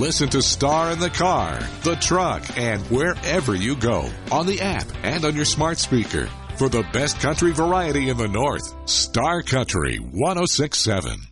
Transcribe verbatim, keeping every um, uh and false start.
Listen to Star in the car, the truck, and wherever you go on the app and on your smart speaker. For the best country variety in the North, Star Country one oh six point seven.